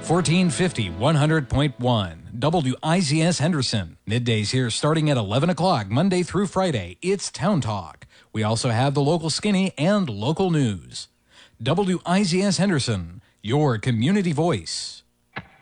1450 100.1 WIZS Henderson. Middays here starting at 11 o'clock Monday through Friday. It's Town Talk. We also have the local skinny and local news. WIZS Henderson, your community voice.